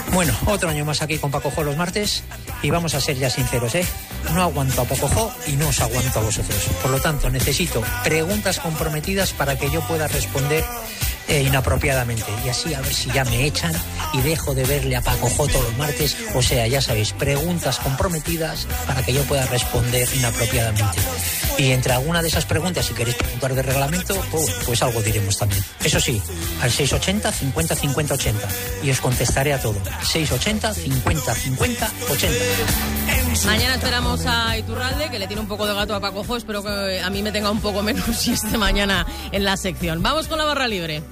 Bueno, otro año más aquí con Paco Jo los martes y vamos a ser ya sinceros, no aguanto a Paco Jo y no os aguanto a vosotros. Por lo tanto, necesito preguntas comprometidas para que yo pueda responder inapropiadamente, y así a ver si ya me echan y dejo de verle a Paco Jo todos los martes. O sea, ya sabéis, preguntas comprometidas para que yo pueda responder inapropiadamente. Y entre alguna de esas preguntas, si queréis preguntar de reglamento, pues algo diremos también. Eso sí, al 680 50 50 80 y os contestaré a todo. 680 50 50 80. Mañana esperamos a Iturralde, que le tiene un poco de gato a Paco Jo. Espero que a mí me tenga un poco menos y esté mañana en la sección. Vamos con la barra libre.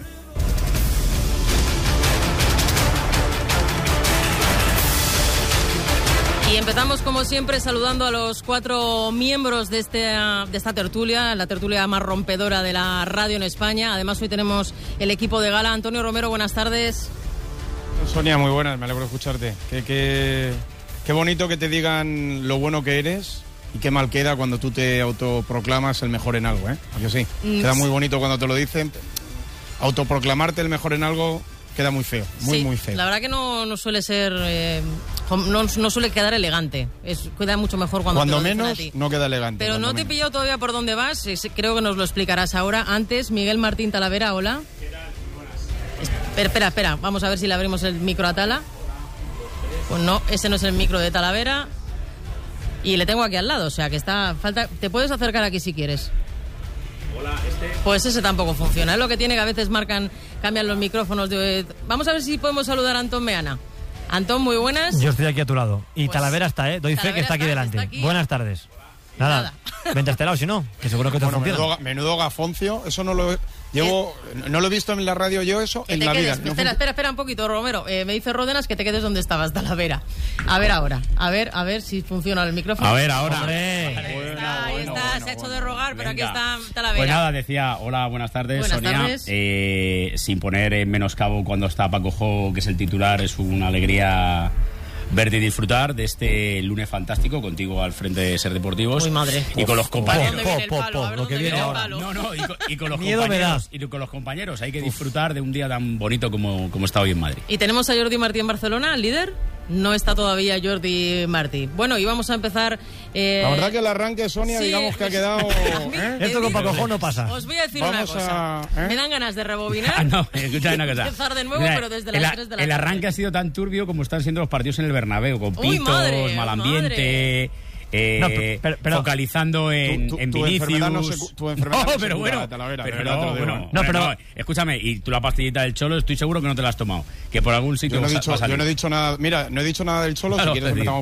Y empezamos, como siempre, saludando a los 4 miembros de esta tertulia, la tertulia más rompedora de la radio en España. Además, hoy tenemos el equipo de gala. Antonio Romero, buenas tardes. Sonia, muy buenas, me alegro de escucharte. Qué bonito que te digan lo bueno que eres y qué mal queda cuando tú te autoproclamas el mejor en algo, ¿eh? ¿A que sí? Queda muy bonito cuando te lo dicen. Autoproclamarte el mejor en algo queda muy feo, muy feo. La verdad que no suele ser, no suele quedar elegante. Queda mucho mejor cuando menos a ti. No queda elegante. Pero no te he pillado todavía por dónde vas. Creo que nos lo explicarás ahora. Antes, Miguel Martín Talavera, hola. ¿Qué tal? Buenas. Espera. Vamos a ver si le abrimos el micro a Tala. Pues no, ese no es el micro de Talavera. Y le tengo aquí al lado, o sea que te puedes acercar aquí si quieres. Hola, Pues ese tampoco funciona. Es lo que tiene, que a veces cambian los micrófonos. Vamos a ver si podemos saludar a Antón Meana. Antón, muy buenas. Yo estoy aquí a tu lado. Y pues, Talavera está, doy fe que está aquí delante. Está aquí. Buenas tardes. Nada. Vente a este lado, si no, que seguro que te funciona. Menudo gafoncio, eso no lo no lo he visto en la radio yo, eso en la vida. Espera un poquito, Romero. Me dice Ródenas que te quedes donde estabas, Talavera. A ver ahora, a ver si funciona el micrófono. A ver ahora. Ahí está, se ha hecho de rogar, pero aquí está Talavera. Pues nada, decía, hola, buenas tardes, buenas Sonia. Tardes. Sin poner en menoscabo cuando está Paco Jo, que es el titular, es una alegría verte y disfrutar de este lunes fantástico contigo al frente de Ser Deportivos. Uy, madre. Y con los compañeros. Lo que viene ahora. Y con los compañeros. Y con los compañeros. Hay que disfrutar de un día tan bonito como está hoy en Madrid. Y tenemos a Jordi Martí en Barcelona, el líder. No está todavía Jordi Martí. Bueno, y vamos a empezar. La verdad que el arranque, Sonia, digamos que ha quedado. Esto con Paco Jo no pasa. Os voy a decir una cosa. Me dan ganas de rebobinar. Escucha una cosa. Empezar de nuevo, pero desde las 3 de la tarde. El arranque ha sido tan turbio como están siendo los partidos en el Bernabéu, con pitos, mal ambiente. Focalizando en Vinicius. Tu enfermedad no pero bueno, Talavera, pero escúchame, y tú la pastillita del Cholo estoy seguro que no te la has tomado, que por algún sitio yo no he dicho nada. Mira, no he dicho nada del Cholo. Claro,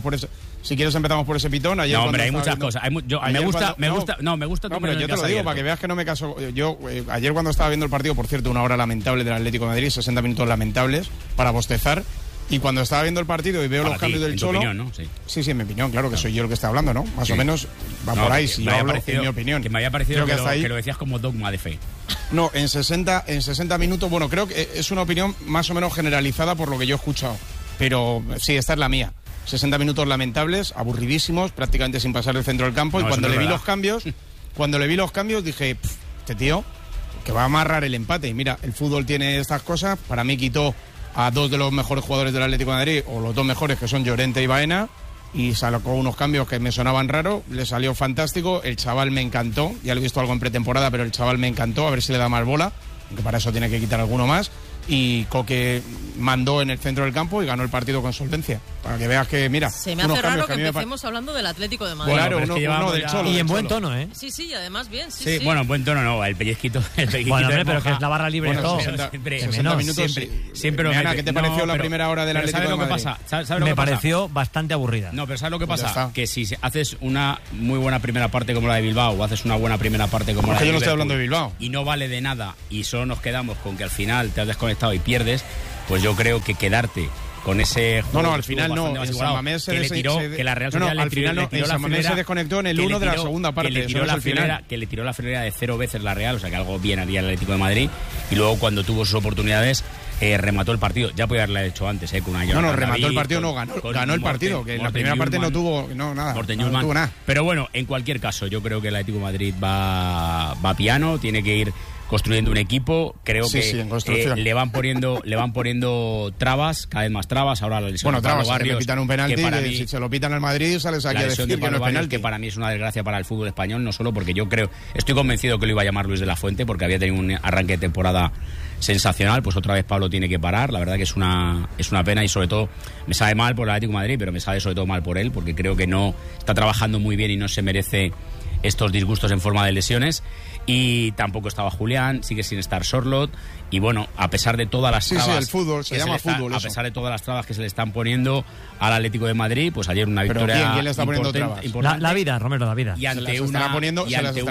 si quieres empezamos por ese pitón. Ayer, no, hombre, hay muchas cosas. Me gusta. No, pero yo te lo digo para que veas que no me caso. Yo ayer cuando estaba viendo el partido, por cierto, una hora lamentable del Atlético de Madrid, 60 minutos lamentables para bostezar. Y cuando estaba viendo el partido y veo los cambios del Cholo... Opinión, ¿no? Sí, en mi opinión, claro que soy yo el que está hablando, ¿no? Más o menos va por ahí, si yo hablo en mi opinión. Que me había parecido que lo decías como dogma de fe. No, en 60 minutos, bueno, creo que es una opinión más o menos generalizada por lo que yo he escuchado. Pero sí, esta es la mía. 60 minutos lamentables, aburridísimos, prácticamente sin pasar el centro del campo. Y cuando le vi los cambios, dije, este tío, que va a amarrar el empate. Y mira, el fútbol tiene estas cosas. Para mí quitó a 2 de los mejores jugadores del Atlético de Madrid, o los 2 mejores, que son Llorente y Baena, y sacó unos cambios que me sonaban raros, le salió fantástico, el chaval me encantó, ya lo he visto algo en pretemporada, pero el chaval me encantó, a ver si le da más bola, aunque para eso tiene que quitar alguno más, y Coque mandó en el centro del campo y ganó el partido con solvencia, para que veas que, mira... Se me hace raro que empecemos hablando del Atlético de Madrid. Claro, uno del Cholo. Y en buen tono, ¿eh? Sí, y además bien, sí. Bueno, en buen tono no, el pellizquito bueno, hombre, pero que es la barra libre todo. 60 minutos, siempre ¿qué te pareció la primera hora del Atlético de Madrid? ¿Sabes lo que me pareció bastante aburrida. No, pero ¿sabes lo que pasa? Que si haces una muy buena primera parte como la de Bilbao, o haces una buena primera parte como la de yo no estoy hablando de Bilbao. Y no vale de nada, y solo nos quedamos con que al final te has desconectado y pierdes, pues yo creo que quedarte con ese juego. No, al final no. En San Mamés que la Real Sociedad al final no. En San Mamés se desconectó en el 1 de la segunda parte. Que le tiró la friolera de 0 veces la Real, o sea que algo bien haría el Atlético de Madrid. Y luego cuando tuvo sus oportunidades, remató el partido. Ya podía haberlo hecho antes, con una No, remató el partido, ganó el partido. Que en la primera parte no tuvo nada. No tuvo nada. Pero bueno, en cualquier caso, yo creo que el Atlético de Madrid va piano, tiene que ir construyendo un equipo. Creo Sí, que en construcción. le van poniendo trabas, cada vez más trabas. Ahora la lesión Bueno, de Pablo trabas, Barrios, le pitan un penalti, que para mí, si se lo pitan al Madrid sales aquí la a lesión decir de que no Pablo es Barrios, penalti. que para mí es una desgracia para el fútbol español, no solo porque yo estoy convencido que lo iba a llamar Luis de la Fuente, porque había tenido un arranque de temporada sensacional. Pues otra vez Pablo tiene que parar. La verdad que es una pena, y sobre todo me sabe mal por el Atlético de Madrid, pero me sabe sobre todo mal por él, porque creo que no está trabajando muy bien y no se merece estos disgustos en forma de lesiones. Y tampoco estaba Julián, sigue sin estar Sorloth. Y bueno, a pesar de todas las trabas... Sí, el fútbol, se llama fútbol. A pesar de todas las trabas que se le están poniendo al Atlético de Madrid, pues ayer una victoria... ¿Quién le está poniendo trabas? La vida, Romero, la vida. Y Se ante las estará poniendo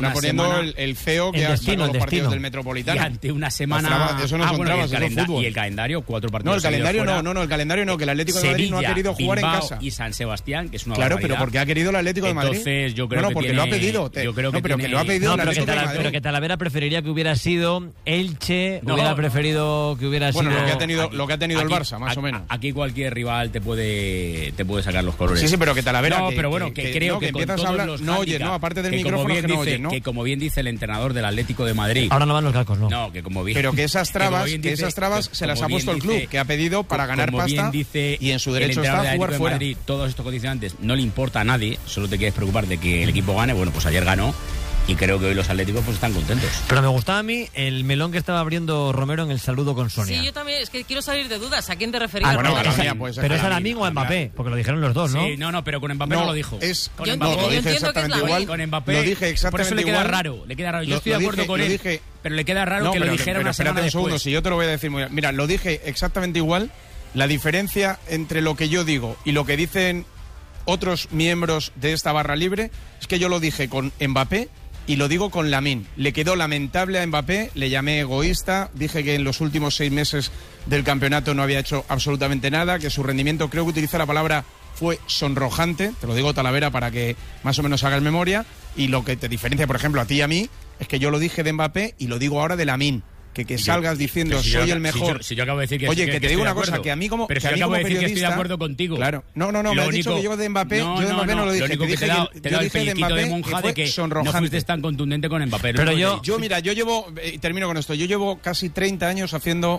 el CEO que ha sacado los partidos del Metropolitano. Y ante una semana... Eso no son trabas, eso es fútbol. Y el calendario, 4 partidos. No, el calendario no, que el Atlético de Madrid no ha querido jugar en casa. Y San Sebastián, que es una Claro, barbaridad. pero porque ha querido el Atlético de Madrid. Entonces, yo creo que porque tiene, lo ha pedido. Pero que lo ha pedido el Atlético de Madrid. Pero que Talavera preferiría que hubiera sido Elche, hubiera preferido que hubiera sido... Bueno, lo que ha tenido el Barça, más o menos. Aquí cualquier rival te puede sacar los colores. Sí, pero que Talavera... No, pero bueno, que creo que empiezas a hablar... No oyes, ¿no? Aparte del micrófono que no oyes, ¿no? Que como bien dice el entrenador del Atlético de Madrid... Ahora no van los galcos, ¿no? No, que como bien... Pero que esas trabas se las ha puesto el club, que ha pedido para ganar pasta, y en su derecho está a jugar fuera. Madrid, todos estos condicionantes no le importa a nadie, solo te quieres preocupar de que el equipo gane. Bueno, pues ayer ganó. Y creo que hoy los atléticos pues están contentos. Pero me gustaba a mí el melón que estaba abriendo Romero en el saludo con Sonia. Sí, yo también, es que quiero salir de dudas. ¿A quién te referías? Pero es a Lamine o a Mbappé, porque lo dijeron los dos, ¿no? Sí, no, pero con Mbappé no lo dijo. Yo entiendo que es Lamine. Con Mbappé, lo dije exactamente por eso le queda raro. Yo estoy de acuerdo con él, pero le queda raro que lo dijera una semana después. Un segundo, si yo te lo voy a decir muy bien. Mira, lo dije exactamente igual. La diferencia entre lo que yo digo y lo que dicen otros miembros de esta barra libre es que yo lo dije con Mbappé y lo digo con Lamine. Le quedó lamentable a Mbappé, le llamé egoísta, dije que en los últimos 6 meses del campeonato no había hecho absolutamente nada, que su rendimiento, creo que utiliza la palabra, fue sonrojante, te lo digo Talavera para que más o menos hagas memoria, y lo que te diferencia, por ejemplo, a ti y a mí, es que yo lo dije de Mbappé y lo digo ahora de Lamine. Que salgas diciendo soy el mejor. Si yo acabo de decir que oye, que te digo una cosa, que a mí como pero que si a mí acabo como de decir periodista, que estoy de acuerdo contigo. Claro. No, me has dicho que yo de Mbappé, no lo dije. Lo único que te da el pellizquito de monja de que no fuiste tan contundente con Mbappé. Pero yo llevo, termino con esto, yo llevo casi 30 años haciendo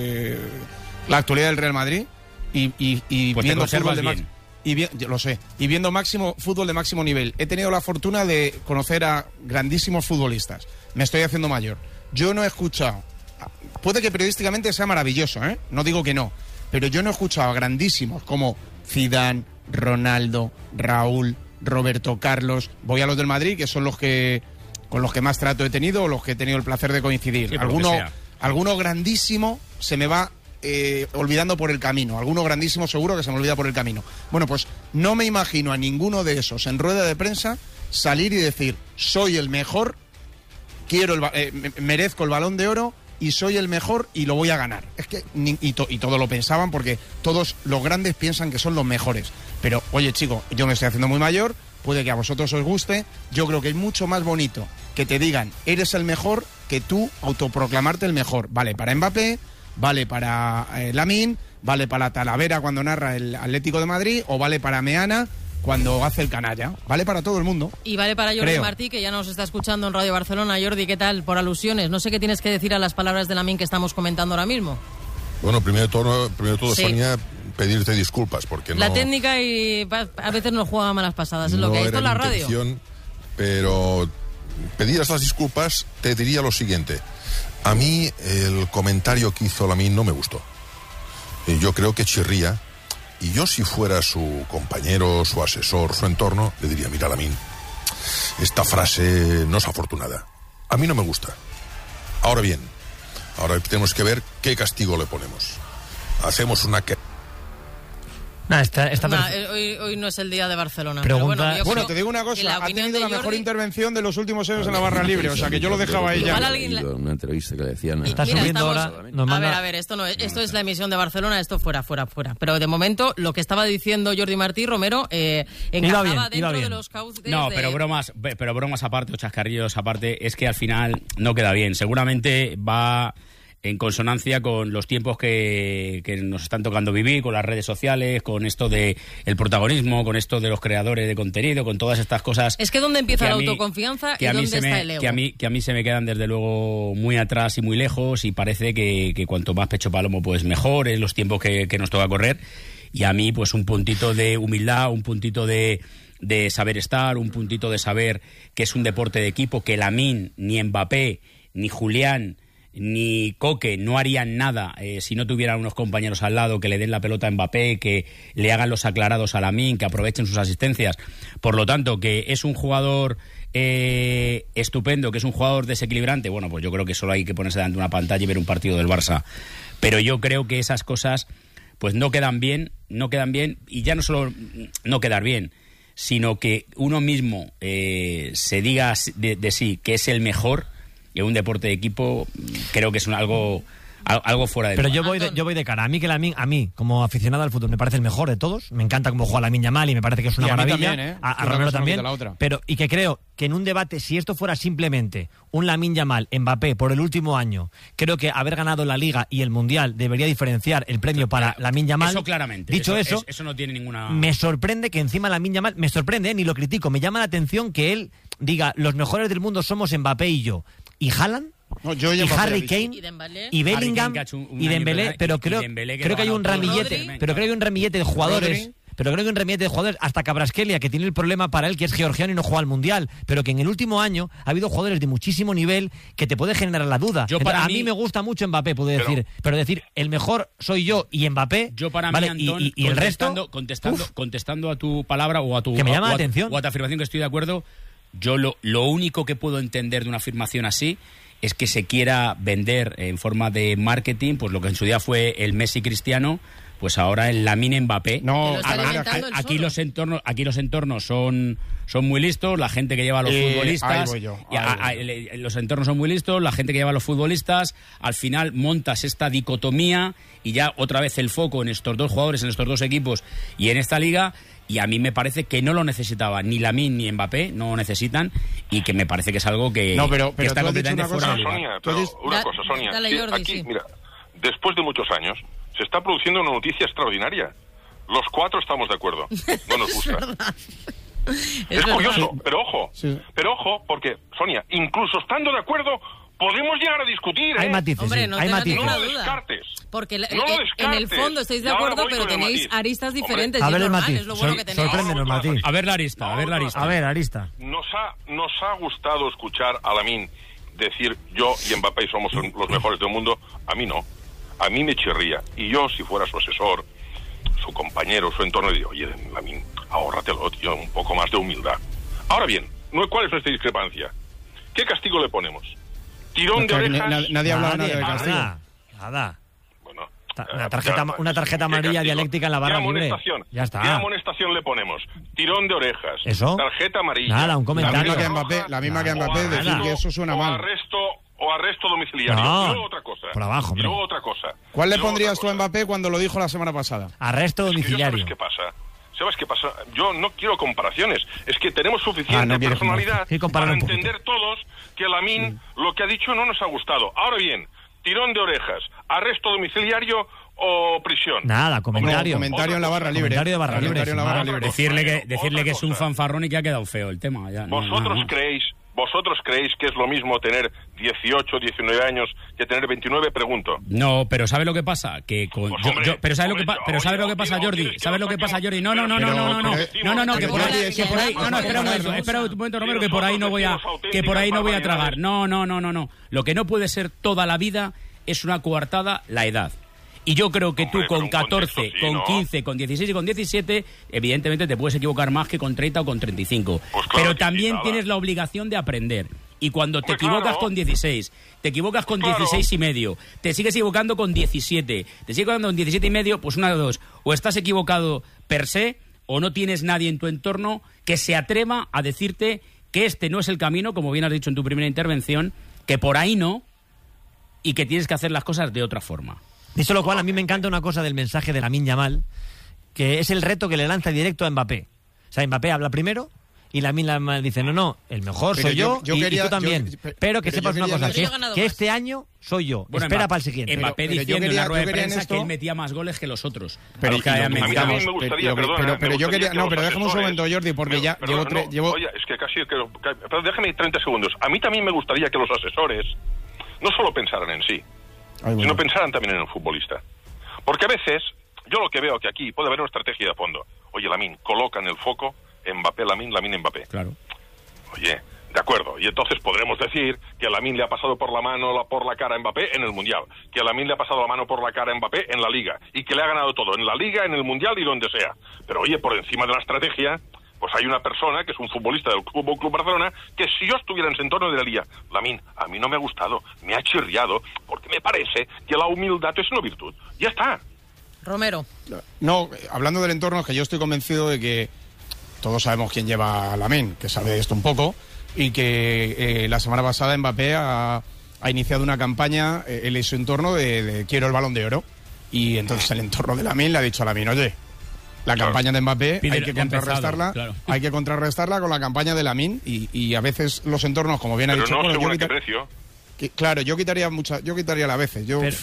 la actualidad del Real Madrid y pues viendo fútbol de máximo. Lo sé, y viendo fútbol de máximo nivel. He tenido la fortuna de conocer a grandísimos futbolistas. Me estoy haciendo mayor. Yo no he escuchado, puede que periodísticamente sea maravilloso, no digo que no, pero yo no he escuchado a grandísimos como Zidane, Ronaldo, Raúl, Roberto Carlos. Voy a los del Madrid, que son con los que más trato he tenido, o los que he tenido el placer de coincidir. Sí, alguno grandísimo se me va olvidando por el camino, alguno grandísimo seguro que se me olvida por el camino. Bueno, pues no me imagino a ninguno de esos en rueda de prensa salir y decir soy el mejor, merezco el Balón de Oro y soy el mejor y lo voy a ganar. Es que y todos lo pensaban, porque todos los grandes piensan que son los mejores. Pero oye, chico, yo me estoy haciendo muy mayor, puede que a vosotros os guste. Yo creo que es mucho más bonito que te digan eres el mejor que tú autoproclamarte el mejor. Vale para Mbappé, vale para Lamine, vale para Talavera cuando narra el Atlético de Madrid, o vale para Meana cuando hace el canalla. Vale para todo el mundo. Y vale para Jordi Martí, que ya nos está escuchando en Radio Barcelona. Jordi, ¿qué tal? Por alusiones. No sé qué tienes que decir a las palabras de Lamine que estamos comentando ahora mismo. Bueno, primero de todo, sí. Sonia, pedirte disculpas, porque la técnica y a veces nos juega malas pasadas, es lo que hay. Esto es la radio. Pero pedidas las disculpas, te diría lo siguiente. A mí el comentario que hizo Lamine no me gustó. Yo creo que chirría. Y yo, si fuera su compañero, su asesor, su entorno, le diría, mira, Lamine, esta frase no es afortunada. A mí no me gusta. Ahora bien, ahora tenemos que ver qué castigo le ponemos. Hacemos una... Hoy no es el día de Barcelona. Bueno, te digo una cosa, ha tenido la mejor intervención de los últimos años en la barra libre, o sea que yo lo dejaba ahí ya. Una entrevista que le decían. Está subiendo ahora. A ver, esto es la emisión de Barcelona, esto fuera. Pero de momento, lo que estaba diciendo Jordi Martí, Romero, encajaba dentro de los cauces. No, pero bromas aparte, o chascarrillos aparte, es que al final no queda bien. Seguramente va en consonancia con los tiempos que nos están tocando vivir, con las redes sociales, con esto de el protagonismo, con esto de los creadores de contenido, con todas estas cosas. Es que ¿dónde empieza la autoconfianza y dónde está el ego? Que a mí se me quedan desde luego muy atrás y muy lejos, y parece que cuanto más pecho palomo pues mejor en los tiempos que nos toca correr. Y a mí pues un puntito de humildad, un puntito de saber estar, un puntito de saber que es un deporte de equipo, que Lamine, ni Mbappé, ni Julián, ni Coque no harían nada si no tuvieran unos compañeros al lado que le den la pelota a Mbappé, que le hagan los aclarados a Lamine, que aprovechen sus asistencias. Por lo tanto, que es un jugador estupendo, que es un jugador desequilibrante, bueno, pues yo creo que solo hay que ponerse delante de una pantalla y ver un partido del Barça. Pero yo creo que esas cosas pues no quedan bien, y ya no solo no quedar bien, sino que uno mismo se diga de sí que es el mejor en un deporte de equipo. Creo que es algo fuera de Pero yo voy de cara. A mí, como aficionado al fútbol, me parece el mejor de todos. Me encanta cómo juega Lamine Yamal y me parece que es una maravilla. También, a Romero también. Pero, y que creo que en un debate, si esto fuera simplemente un Lamine Yamal, Mbappé, por el último año, creo que haber ganado la Liga y el Mundial debería diferenciar el premio para Lamine Yamal. Eso claramente. Dicho eso no tiene ninguna... Me sorprende que encima Lamine Yamal... Me sorprende, ni lo critico. Me llama la atención que él diga, los mejores del mundo somos Mbappé y yo. ¿Y Haaland? No, y Harry Kane y Bellingham y Dembélé, pero creo que hay un ramillete, de jugadores. Pero creo que un ramillete de jugadores, hasta Kvaratskhelia, que tiene el problema para él, que es georgiano y no juega al Mundial, pero que en el último año ha habido jugadores de muchísimo nivel que te puede generar la duda. A mí me gusta mucho Mbappé, puedo decir, pero decir, el mejor soy yo y Mbappé, yo para ¿vale? mí, Antón, y el resto... Contestando a tu palabra o a tu, que me llama la atención. O a tu afirmación, que estoy de acuerdo, yo lo único que puedo entender de una afirmación así es que se quiera vender en forma de marketing, pues lo que en su día fue el Messi Cristiano, pues ahora el Lamine Mbappé. No, aquí los entornos son muy listos, la gente que lleva a los futbolistas, los entornos son muy listos, la gente que lleva a los futbolistas, al final montas esta dicotomía y ya otra vez el foco en estos dos jugadores, en estos dos equipos y en esta liga. Y a mí me parece que no lo necesitaba ni Lamine ni Mbappé, no lo necesitan, y que me parece que es algo que está completamente fuera de lugar. Una cosa, Sonia. Dale, Jordi, aquí, sí. Mira, después de muchos años, se está produciendo una noticia extraordinaria. Los cuatro estamos de acuerdo. No nos gusta. Es curioso, pero ojo, porque, Sonia, incluso estando de acuerdo, podemos llegar a discutir, Hay matices, Hombre, no hay matices. ninguna No lo duda. descartes. Porque No lo descartes. en el fondo estáis de acuerdo, pero tenéis aristas diferentes. A ver el normal, matiz. es lo bueno que tenéis. Sorpréndenos, Matiz. A ver la arista. Arista. Nos ha gustado escuchar a Lamine decir yo y Mbappé somos los mejores del mundo. A mí no. A mí me chirría. Y yo, si fuera su asesor, su compañero, su entorno, diría, oye, Lamine, ahórratelo, tío, un poco más de humildad. Ahora bien, ¿cuál es nuestra discrepancia? ¿Qué castigo le ponemos? ¿Tirón de orejas? Nadie habla de castigo. Nada. Bueno, Una tarjeta amarilla dialéctica en la barra libre. Ya está. ¿Qué amonestación le ponemos? Tirón de orejas. ¿Eso? Tarjeta amarilla. Nada, un comentario. La misma que Mbappé, decir que eso suena mal. O arresto domiciliario. No, y luego otra cosa. por abajo, y luego otra cosa. ¿Cuál le pondrías tú a Mbappé cuando lo dijo la semana pasada? Arresto domiciliario. ¿Sabes qué pasa? Yo no quiero comparaciones. Es que tenemos suficiente personalidad para entender todos que Lamine lo que ha dicho no nos ha gustado. Ahora bien, tirón de orejas, arresto domiciliario o prisión. Nada, comentario. Comentario en la barra libre. Comentario de barra libre. En la barra libre. Decirle que es un fanfarrón y que ha quedado feo el tema. Ya, ¿Vosotros creéis que es lo mismo tener 18, 19 años que tener 29? Pregunto. No, pero ¿sabes lo que pasa? Pero ¿sabes lo que pasa, Jordi? ¿Sabes lo que pasa, Jordi? No, que por ahí, espera un momento, Romero, que por ahí no voy a tragar. No. Lo que no puede ser toda la vida es una coartada la edad. Y yo creo que tú con 14, con 15, con 16 y con 17, evidentemente te puedes equivocar más que con 30 o con 35. Pues claro, pero también tienes la obligación de aprender. Y cuando te equivocas con 16, te equivocas con 16 y medio, te sigues equivocando con 17, te sigues equivocando con 17 y medio, pues una de dos. O estás equivocado per se, o no tienes nadie en tu entorno que se atreva a decirte que este no es el camino, como bien has dicho en tu primera intervención, que por ahí no, y que tienes que hacer las cosas de otra forma. Dicho lo cual, a mí me encanta una cosa del mensaje de Lamine Yamal, que es el reto que le lanza directo a Mbappé. O sea, Mbappé habla primero y Lamine dice, no, el mejor soy yo y tú también. Pero que sepas una cosa, que este año soy yo. Bueno, espera para el siguiente. Mbappé diciendo en la rueda de prensa que él metía más goles que los otros. Pero a mí también me gustaría, pero yo quería... No, pero déjame un momento, Jordi, porque ya llevo... Oye, es que casi... Pero déjame 30 segundos. A mí también me gustaría que los asesores no solo pensaran en sí, sino pensaran también en el futbolista. Porque a veces, yo lo que veo que aquí puede haber una estrategia de fondo. Oye, Lamine, colocan el foco Mbappé, Lamine, Mbappé. Claro. Oye, de acuerdo. Y entonces podremos decir que a Lamine le ha pasado por la cara a Mbappé en el Mundial. Que a Lamine le ha pasado la mano por la cara a Mbappé en la Liga. Y que le ha ganado todo, en la Liga, en el Mundial y donde sea. Pero oye, por encima de la estrategia, pues hay una persona que es un futbolista del Club Barcelona que si yo estuviera en ese entorno diría, Lamine, a mí no me ha gustado, me ha chirriado, porque me parece que la humildad es una virtud. Ya está. Romero. No, hablando del entorno, es que yo estoy convencido de que todos sabemos quién lleva a Lamine, que sabe de esto un poco, y que la semana pasada Mbappé ha iniciado una campaña en su entorno de quiero el Balón de Oro, y entonces el entorno de Lamine le ha dicho a Lamine, oye, la campaña de Mbappé hay que contrarrestarla con la campaña de Lamine, y a veces los entornos, como bien ha dicho... Pero no según a qué precio. Claro, yo quitaría a veces.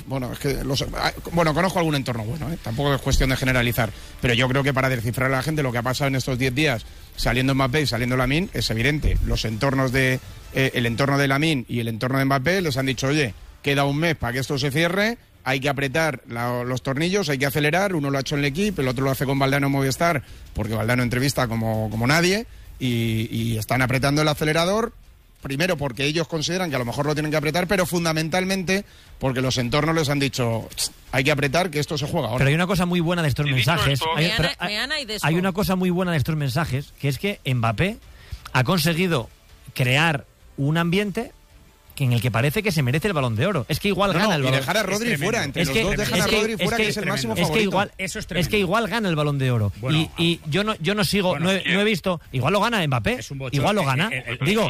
Conozco algún entorno bueno, tampoco es cuestión de generalizar, pero yo creo que para descifrar a la gente lo que ha pasado en estos 10 días, saliendo Mbappé y saliendo Lamine, es evidente. Los entornos el entorno de Lamine y el entorno de Mbappé les han dicho, oye, queda un mes para que esto se cierre, hay que apretar los tornillos, hay que acelerar, uno lo ha hecho en el equipo, el otro lo hace con Valdano en Movistar, porque Valdano entrevista como nadie, y están apretando el acelerador. Primero porque ellos consideran que a lo mejor lo tienen que apretar, pero fundamentalmente porque los entornos les han dicho hay que apretar, que esto se juega ahora. Pero hay una cosa muy buena de estos mensajes. Hay una cosa muy buena de estos mensajes, que es que Mbappé ha conseguido crear un ambiente en el que parece que se merece el Balón de Oro. Es que igual gana el Balón. Y dejar a Rodri fuera, entre los dos dejan a Rodri fuera, que es el máximo favorito. Es que igual gana el Balón de Oro. Bueno, y yo no sigo, no he visto, igual lo gana Mbappé, igual lo gana. El premio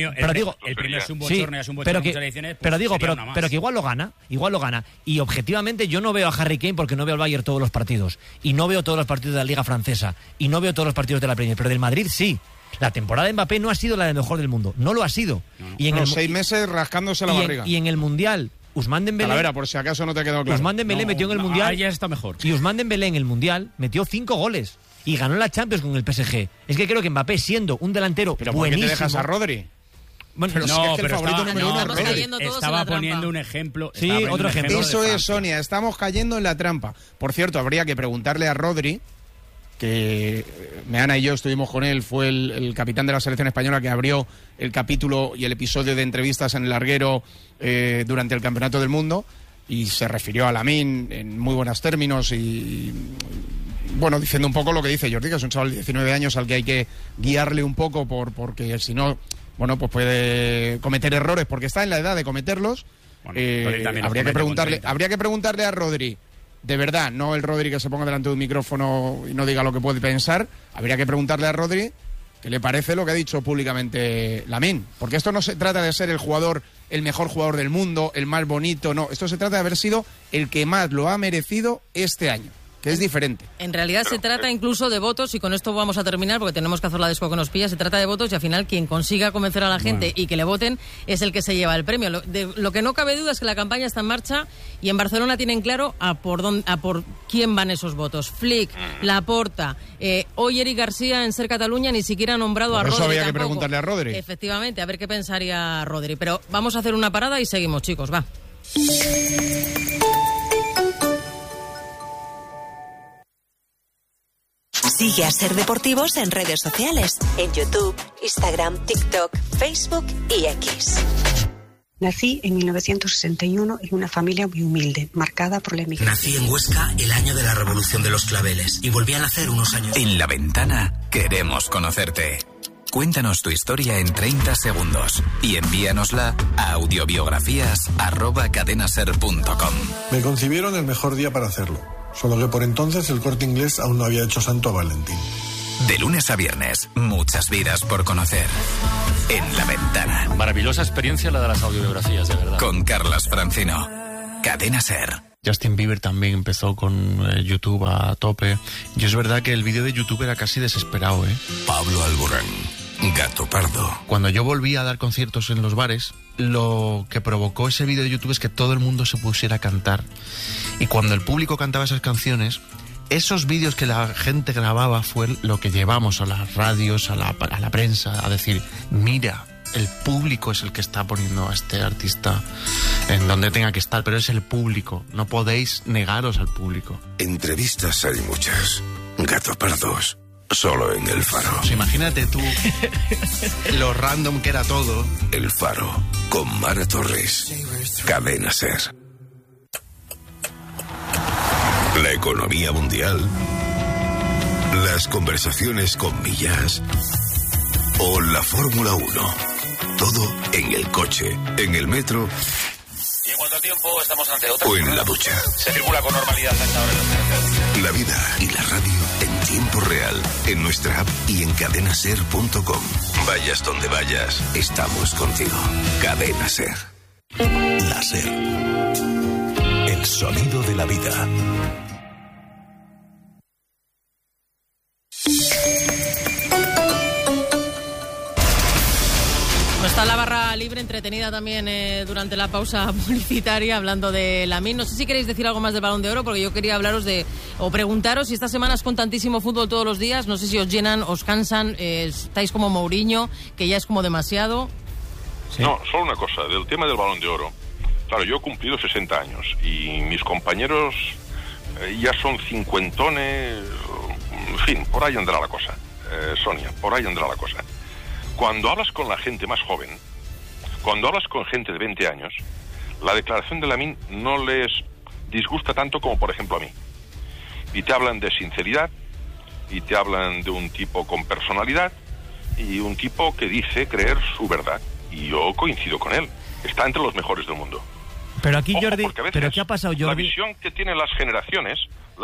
es un bochorno, es un bochorno en muchas ediciones. Pero que igual lo gana. Y objetivamente yo no veo a Harry Kane porque no veo al Bayern todos los partidos. Y no veo todos los partidos de la Liga Francesa. Y no veo todos los partidos de la Premier. Pero del Madrid sí. La temporada de Mbappé no ha sido la de mejor del mundo. No lo ha sido. Y en 6 meses rascándose la barriga. Y en el Mundial, Ousmane Dembélé... Talavera, por si acaso no te quedó claro. Ousmane Dembélé metió en el Mundial... Ahí ya está mejor. Y Ousmane Dembélé en el Mundial metió 5 goles. Y ganó la Champions con el PSG. Es que creo que Mbappé, siendo un delantero buenísimo... ¿Por qué te dejas a Rodri? Bueno, pero el favorito número uno es Rodri. Estaba poniendo un ejemplo. Sí, otro ejemplo. Eso es, Sonia. Estamos cayendo en la trampa. Por cierto, habría que preguntarle a Rodri, que Meana y yo estuvimos con él, fue el capitán de la selección española que abrió el capítulo y el episodio de entrevistas en el larguero durante el Campeonato del Mundo, y se refirió a Lamine en muy buenos términos y bueno, diciendo un poco lo que dice Jordi, que es un chaval de 19 años al que hay que guiarle un poco porque si no, bueno, pues puede cometer errores porque está en la edad de cometerlos. Habría que preguntarle a Rodri, de verdad, no el Rodri que se ponga delante de un micrófono y no diga lo que puede pensar. Habría que preguntarle a Rodri qué le parece lo que ha dicho públicamente Lamine, porque esto no se trata de ser el mejor jugador del mundo, el más bonito, no, esto se trata de haber sido el que más lo ha merecido este año, que es diferente. En realidad se trata incluso de votos, y con esto vamos a terminar porque tenemos que hacer la desco que nos pilla. Se trata de votos y al final quien consiga convencer a la gente y que le voten es el que se lleva el premio. Lo que no cabe duda es que la campaña está en marcha y en Barcelona tienen claro a por quién van esos votos. Flick, Laporta, hoy Eric García en Ser Cataluña ni siquiera ha nombrado a Rodri. Eso había tampoco. Que preguntarle a Rodri. Efectivamente, a ver qué pensaría Rodri. Pero vamos a hacer una parada y seguimos, chicos, va. Sigue a Ser Deportivos en redes sociales, en YouTube, Instagram, TikTok, Facebook y X. Nací en 1961 en una familia muy humilde, marcada por la emigración. Nací en Huesca el año de la Revolución de los Claveles y volví a nacer unos años. En La Ventana queremos conocerte. Cuéntanos tu historia en 30 segundos y envíanosla a audiobiografías@cadenaser.com. Me concibieron el mejor día para hacerlo. Solo que por entonces el Corte Inglés aún no había hecho santo a Valentín. De lunes a viernes, muchas vidas por conocer. En La Ventana. Maravillosa experiencia la de las audiobiografías, de verdad. Con Carlas Francino. Cadena Ser. Justin Bieber también empezó con YouTube a tope. Y es verdad que el vídeo de YouTube era casi desesperado, ¿eh? Pablo Alborán. Gato Pardo. Cuando yo volví a dar conciertos en los bares, lo que provocó ese vídeo de YouTube es que todo el mundo se pusiera a cantar. Y cuando el público cantaba esas canciones, esos vídeos que la gente grababa fue lo que llevamos a las radios, a la prensa, a decir, mira, el público es el que está poniendo a este artista en donde tenga que estar, pero es el público, no podéis negaros al público. Entrevistas hay muchas. Gato Pardos, solo en El Faro. Pues imagínate tú lo random que era todo. El Faro, con Mara Torres. Cadena SER. La economía mundial, las conversaciones con Millás o la Fórmula 1. Todo en el coche, en el metro. Y en cuanto al tiempo, estamos ante otra. O en la ducha. Se circula con normalidad hasta ahora en los carreteras. La vida y la radio en tiempo real, en nuestra app y en cadenaser.com. Vayas donde vayas, estamos contigo. Cadena SER. La SER. El sonido de la vida. Está la barra libre entretenida también durante la pausa publicitaria hablando de Lamine. No sé si queréis decir algo más del Balón de Oro, porque yo quería hablaros o preguntaros si estas semanas con tantísimo fútbol todos los días, no sé si os llenan, os cansan, estáis como Mourinho, que ya es como demasiado. Sí. No, solo una cosa, del tema del Balón de Oro. Claro, yo he cumplido 60 años y mis compañeros ya son cincuentones, en fin, por ahí andará la cosa. Sonia, por ahí andará la cosa. Cuando hablas con la gente más joven, cuando hablas con gente de 20 años, la declaración de Lamine no les disgusta tanto como, por ejemplo, a mí. Y te hablan de sinceridad, y te hablan de un tipo con personalidad, y un tipo que dice creer su verdad. Y yo coincido con él. Está entre los mejores del mundo. Pero aquí, Jordi, ¿pero qué ha pasado, Jordi? La visión que tienen las generaciones,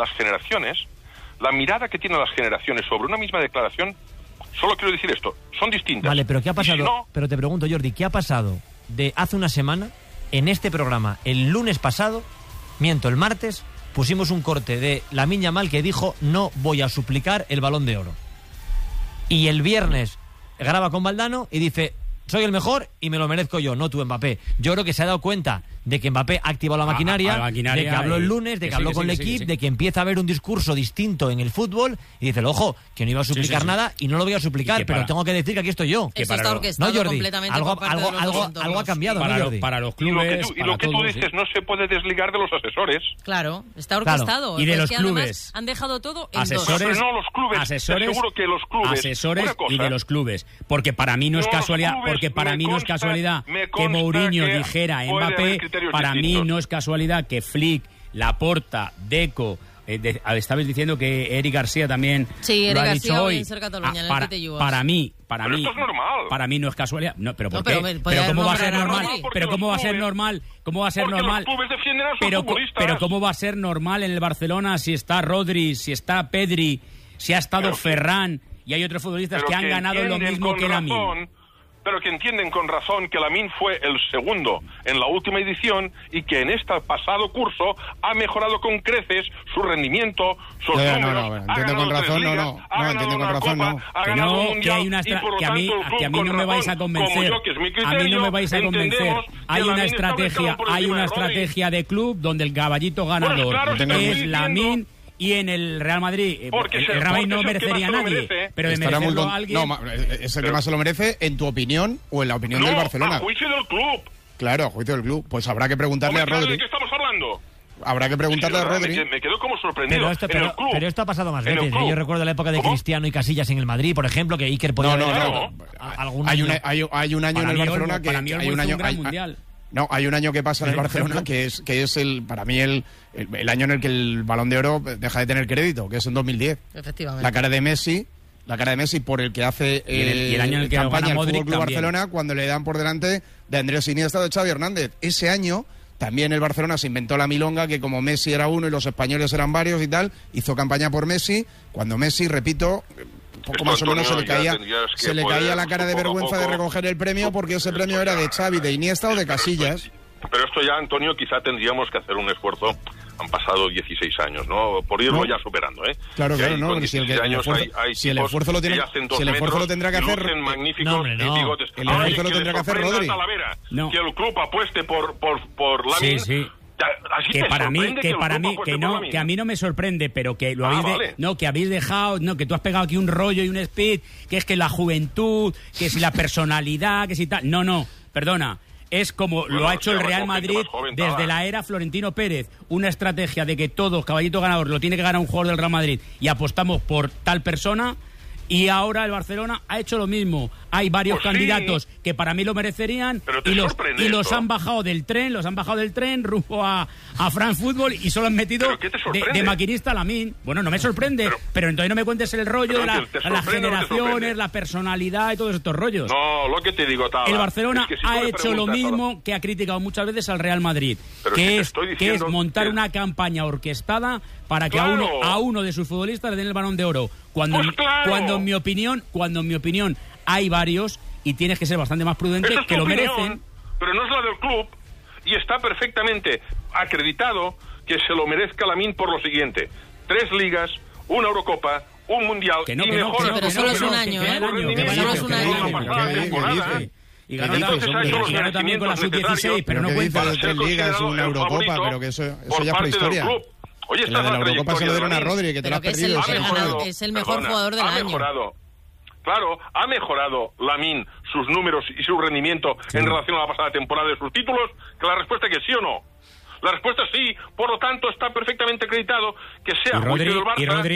la mirada que tienen las generaciones sobre una misma declaración. Solo quiero decir esto, son distintas. Vale, pero ¿qué ha pasado? Si no... Pero te pregunto, Jordi, ¿qué ha pasado de hace una semana en este programa? El lunes pasado, el martes, pusimos un corte de Lamine Yamal que dijo no voy a suplicar el Balón de Oro. Y el viernes graba con Valdano y dice soy el mejor y me lo merezco yo, no tú, Mbappé. Yo creo que se ha dado cuenta de que Mbappé ha activado la maquinaria, de que habló el lunes, de que habló con el equipo, de que empieza a haber un discurso distinto en el fútbol y dice, ojo, que no iba a suplicar nada y no lo voy a suplicar, pero tengo que decir que aquí estoy yo. Eso está orquestado, ¿no, Jordi? Completamente. Algo ha cambiado, para ¿no, Jordi? Para los clubes. Y lo que tú dices no se puede desligar de los asesores. Claro, está orquestado. Claro. Y de los clubes. Han dejado todo en asesores, no, los clubes. Asesores, seguro que los clubes. Asesores y de los clubes. Porque para mí no es casualidad. Porque para mí no es casualidad que Mourinho dijera Mbappé. Para mí no es casualidad que Flick, Laporta, Deco, estabais diciendo que Eric García también lo ha dicho hoy. Para mí, esto es normal. Para mí no es casualidad. No, pero ¿por qué? Pero ¿cómo va a ser normal? Pero ¿cómo va a ser normal? ¿Cómo va a ser normal? Pero ¿cómo va a ser normal en el Barcelona si está Rodri, si está Pedri, si ha estado Ferran y hay otros futbolistas que han ganado lo mismo que Lamine? Pero que entienden con razón que Lamine fue el segundo en la última edición y que en este pasado curso ha mejorado con creces su rendimiento, sus números. No, entiendo con razón, entiendo con razón, no. Que hay una que a mí no me vais a convencer. A mí no me vais a convencer. Hay una estrategia de club donde el caballito ganador es Lamine. Y en el Real Madrid, el Real Madrid no merecería a nadie, pero de merecerlo a alguien... No, es el que más se lo merece, en tu opinión o en la opinión del Barcelona. A juicio del club. Claro, a juicio del club. Pues habrá que preguntarle a Rodri. ¿De qué estamos hablando? Habrá que preguntarle a Rodri. Me quedo como sorprendido. Pero esto ha pasado más veces. Yo recuerdo la época de Cristiano y Casillas en el Madrid, por ejemplo, que Iker podía Hay un año en el Barcelona que... Para mí hay un gran mundial. No, hay un año que pasa en el Barcelona que es para mí el año en el que el Balón de Oro deja de tener crédito, que es en 2010. Efectivamente. La cara de Messi por el que hace y el año en el que campaña el Modric Fútbol Club Barcelona cuando le dan por delante de Andrés Iniesta o de Xavi Hernández. Ese año también el Barcelona se inventó la milonga que como Messi era uno y los españoles eran varios y tal, hizo campaña por Messi, cuando Messi, repito, poco más o menos se le caía la cara de vergüenza de recoger el premio porque ese premio era de Xavi, de Iniesta o de Casillas. Pero esto ya, Antonio, quizá tendríamos que hacer un esfuerzo Han pasado 16 años, ¿no? Por irlo ya superando, ¿eh? Claro, no, si el esfuerzo lo tendrá que hacer... bigotes. El esfuerzo lo tendrá que hacer Rodri. Que el club apueste por Lamine... Sí. Que a mí no me sorprende, pero que lo que habéis dejado, que tú has pegado aquí un rollo y un speed, que es que la juventud, que si la personalidad, que si tal, no, perdona. Es como lo ha hecho el Real Madrid desde la era Florentino Pérez. Una estrategia de que todo caballito ganador lo tiene que ganar un jugador del Real Madrid y apostamos por tal persona. Y ahora el Barcelona ha hecho lo mismo. Hay varios candidatos que para mí lo merecerían y los han bajado del tren, rumbo a France Football y solo han metido de maquinista a Lamine. Bueno, no me sorprende, pero entonces no me cuentes el rollo de las generaciones, la personalidad y todos estos rollos. No, lo que te digo, Tala, el Barcelona ha hecho lo mismo que ha criticado muchas veces al Real Madrid, que es montar una campaña orquestada para que a uno de sus futbolistas le den el Balón de Oro. Cuando en mi opinión hay varios y tienes que ser bastante más prudente que lo merecen. Pero no es la del club y está perfectamente acreditado que se lo merezca Lamine por lo siguiente: 3 ligas, una Eurocopa, un Mundial pero solo es un año, Solo es un año. Y ganó también con la sub-16, pero no cuenta. 3 ligas, una Eurocopa, pero que eso ya es prehistoria. Oye, la de la Eurocopa se lo dieron a Rodri, que te lo has perdido. Es el mejor jugador del año. Claro, ha mejorado Lamine sus números y su rendimiento en relación a la pasada temporada de sus títulos. Que la respuesta es que sí o no. La respuesta es sí, por lo tanto está perfectamente acreditado que sea juicio del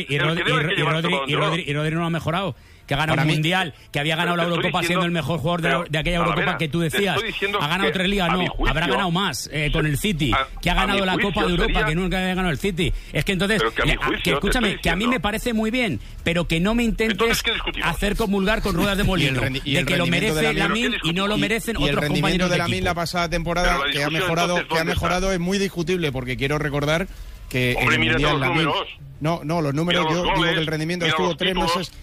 Barça. Y Rodri no ha mejorado. Que ha ganado un Mundial, que había ganado la Eurocopa siendo el mejor jugador de aquella Eurocopa que tú decías. Ha ganado 3 ligas, habrá ganado más con el City, que ha ganado la Copa de Europa, que nunca había ganado el City. Es que entonces, escúchame, que a mí me parece muy bien, pero que no me intentes hacer comulgar con ruedas de molino, de que lo merece Lamine y no lo merecen otros compañeros de equipo. Y el rendimiento de Lamine la pasada temporada, que ha mejorado, es muy discutible, porque quiero recordar que en el Mundial Lamine... No, los números, yo digo que el rendimiento estuvo 3 meses,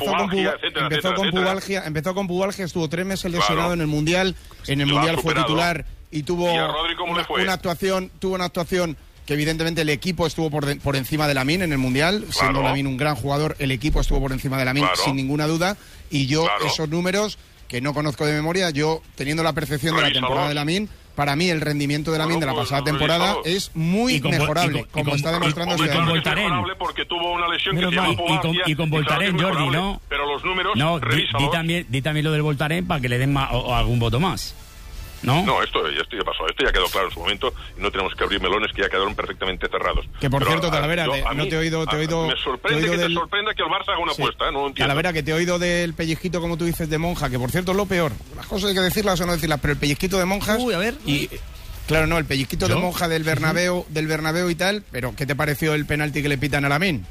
empezó con pubalgia, estuvo 3 meses lesionado en el Mundial fue titular y tuvo una actuación que evidentemente el equipo estuvo por encima de Lamine en el Mundial, siendo Lamine un gran jugador, el equipo estuvo por encima de Lamine sin ninguna duda, y yo esos números que no conozco de memoria, yo teniendo la percepción de la temporada de Lamine, para mí el rendimiento de Lamine de la pasada temporada es muy mejorable, como está demostrando este año. Porque tuvo una lesión y con Voltaren, Jordi, ¿no? Pero los números, di también lo del Voltaren para que le den algún voto más. No, esto ya pasó, esto ya quedó claro en su momento y no tenemos que abrir melones que ya quedaron perfectamente cerrados. Que por cierto, Talavera, no te he oído... Me sorprende que te sorprenda que el Barça haga una apuesta, no entiendo. Talavera, que te he oído del pellizquito, como tú dices, de Monja, que por cierto es lo peor. Las cosas hay que decirlas o no decirlas, pero el pellizquito de Monjas... Uy, a ver... Claro, no, el pellizquito de Monja del Bernabéu y tal, pero ¿qué te pareció el penalti que le pitan a Lamine?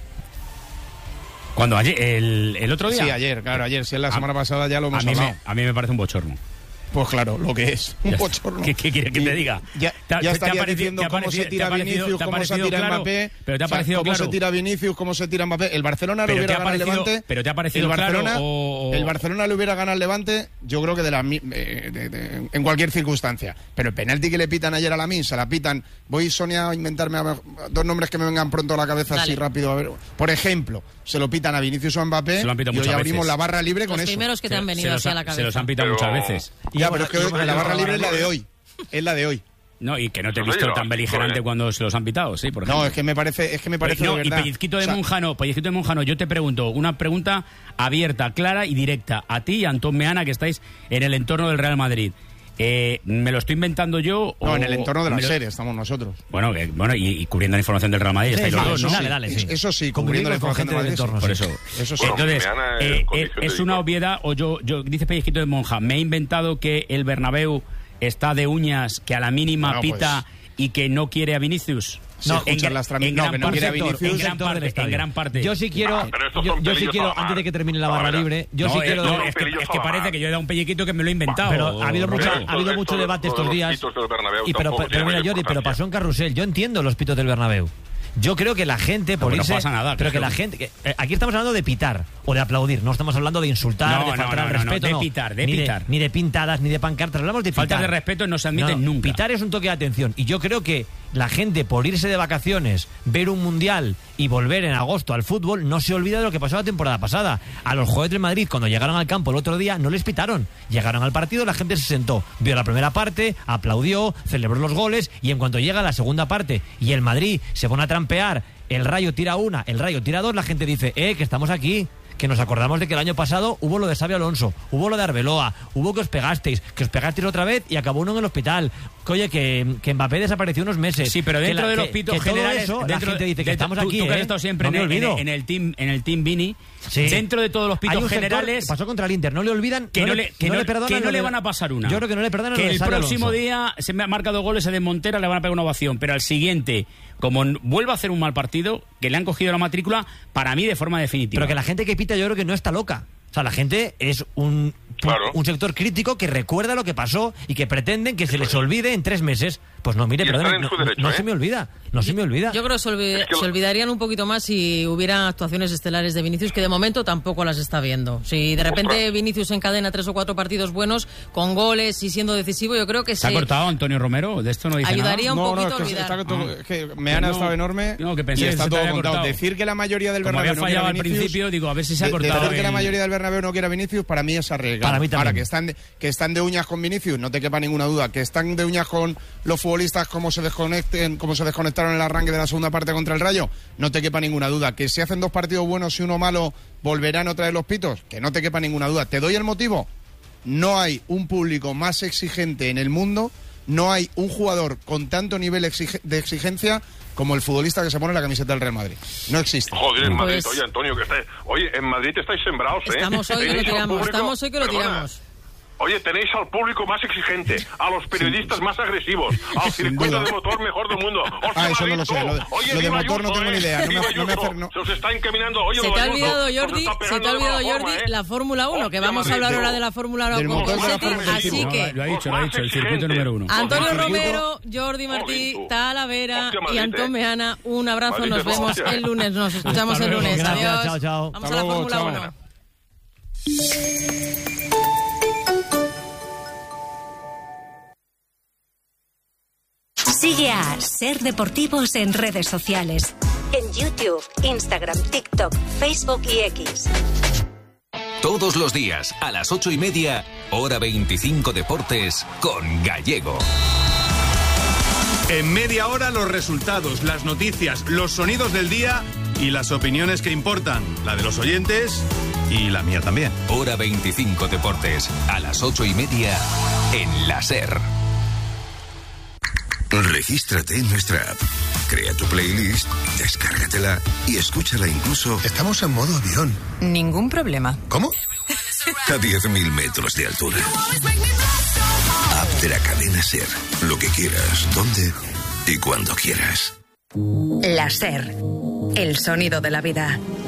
¿Cuándo? ¿Ayer? ¿El otro día? Sí, ayer, si es la semana pasada ya lo hemos hablado. A mí me parece un bochorno. Pues claro, lo que es un bochorno. ¿Qué quieres que te diga? Ya estaría diciendo cómo se tira Vinicius, cómo se tira Mbappé. Pero te ha parecido cómo se tira Vinicius, cómo se tira Mbappé. El Barcelona le hubiera ganado al Levante. Pero te ha parecido el Barcelona le hubiera ganado al Levante, yo creo que en cualquier circunstancia. Pero el penalti que le pitan ayer a Lamine, se la pitan. Voy, Sonia, a inventarme 2 nombres que me vengan pronto a la cabeza así rápido. A ver. Por ejemplo, se lo pitan a Vinicius o a Mbappé y hoy abrimos la barra libre con eso. Los primeros que te han venido así a la cabeza. Se los han pitado muchas veces. Ya, pero es que la barra libre es la de hoy. Es la de hoy. No, y que no te he visto tan beligerante cuando se los han pitado, sí, por ejemplo. No, es que me parece de verdad. Y pellizquito de Monjano, yo te pregunto, una pregunta abierta, clara y directa, a ti y a Antón Meana, que estáis en el entorno del Real Madrid. ¿Me lo estoy inventando yo? No, en el entorno de la serie estamos nosotros. Bueno, y cubriendo la información del Real Madrid, estáis los dos, ¿no? Dale, sí. Eso sí, cubriendo la información del Madrid. Por eso. Sí. Entonces, es una obviedad, o yo dice pellizquito de Monja, me he inventado que el Bernabéu está de uñas, que a la mínima pita y que no quiere a Vinicius. No, en gran parte. Yo sí quiero, antes de que termine la barra libre, es que parece que yo he dado un pelliquito que me lo he inventado. Pero ha habido mucho debate estos días. Pero mira, Jordi, pero pasó en Carrusel. Yo entiendo los pitos del Bernabéu. Yo creo que la gente, por irse... No pasa nada. Pero que la gente... aquí estamos hablando de pitar o de aplaudir. No estamos hablando de insultar, de faltar al respeto. De pitar. Ni de pintadas, ni de pancartas. Hablamos de pitar. Falta de respeto no se admite nunca. Pitar es un toque de atención. Y yo creo que la gente, por irse de vacaciones, ver un mundial y volver en agosto al fútbol, no se olvida de lo que pasó la temporada pasada. A los jugadores del Madrid, cuando llegaron al campo el otro día, no les pitaron. Llegaron al partido, la gente se sentó, vio la primera parte, aplaudió, celebró los goles, y en cuanto llega la segunda parte y el Madrid se pone a trampear, el Rayo tira una, el Rayo tira dos, la gente dice, que estamos aquí. Que nos acordamos de que el año pasado hubo lo de Xabi Alonso, hubo lo de Arbeloa, hubo que os pegasteis otra vez y acabó uno en el hospital. Que, oye, que Mbappé desapareció unos meses. Sí, pero dentro de los pitos generales, eso, la gente dice que estamos aquí. Tú que has estado siempre en el team Vini, sí. Dentro de todos los pitos generales. Pasó contra el Inter, no le olvidan, que no le van a pasar una. Yo creo que no le perdonan. Que el próximo día se me ha marcado goles de Montera, le van a pegar una ovación, pero al siguiente, como vuelva a hacer un mal partido, que le han cogido la matrícula, para mí de forma definitiva. Pero que la gente que pita, yo creo que no está loca. O sea, la gente es un sector crítico que recuerda lo que pasó y que pretenden que se les olvide en 3 meses. Pues no, mire, perdón, no se me olvida. No se me olvida. Yo creo que se olvidarían un poquito más si hubiera actuaciones estelares de Vinicius, que de momento tampoco las está viendo. Si de repente Vinicius encadena 3 o 4 partidos buenos, con goles y siendo decisivo, yo creo que ¿Se ha cortado Antonio Romero? De esto no dice ayudaría nada. un poquito a olvidar. Es que me han estado enorme y está todo contado. Decir que la mayoría del Bernabéu había fallado al principio, digo, a ver si se ha cortado. Decir que la mayoría del Bernabéu no quiere a Vinicius, para mí es arriesgado. Para mí también. Ahora, que están de uñas con Vinicius, no te quepa ninguna duda. Que están de uñas con los futbolistas como se desconectaron en el arranque de la segunda parte contra el Rayo, no te quepa ninguna duda. Que si hacen 2 partidos buenos y uno malo, volverán otra vez los pitos, que no te quepa ninguna duda. ¿Te doy el motivo? No hay un público más exigente en el mundo, no hay un jugador con tanto nivel de exigencia como el futbolista que se pone la camiseta del Real Madrid. No existe. Joder, en Madrid, oye, Antonio, en Madrid estáis sembrados, Estamos hoy que lo tiramos. Oye, tenéis al público más exigente, a los periodistas más agresivos, al circuito de motor mejor del mundo. Eso no lo sé. Lo de motor no tengo ni idea. Se os está encaminando. Oye, se te ha olvidado, Jordi, la Fórmula 1, que vamos a hablar ahora de la Fórmula 1 con José. Así que... Lo ha dicho, el circuito número 1. Antonio Romero, Jordi Martí, Talavera y Antón Meana, un abrazo, nos vemos el lunes, nos escuchamos el lunes. Adiós. Chao. Vamos a la Fórmula 1. Sigue a Ser Deportivos en redes sociales. En YouTube, Instagram, TikTok, Facebook y X. Todos los días, a las 8:30, Hora 25 Deportes, con Gallego. En media hora, los resultados, las noticias, los sonidos del día y las opiniones que importan. La de los oyentes y la mía también. Hora 25 Deportes, a las 8:30, en la SER. Regístrate en nuestra app, crea tu playlist, descárgatela y escúchala incluso... Estamos en modo avión. Ningún problema. ¿Cómo? A 10.000 metros de altura. App de la cadena SER. Lo que quieras, donde y cuando quieras. La SER. El sonido de la vida.